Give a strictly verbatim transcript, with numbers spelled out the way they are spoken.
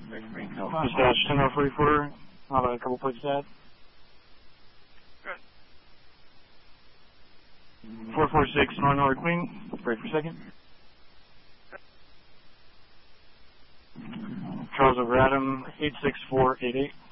Dispatch ten oh forty-four, how about a couple plates to add? four four six, North North Queen, break for second. Charles over Adam, eight six four eight eight.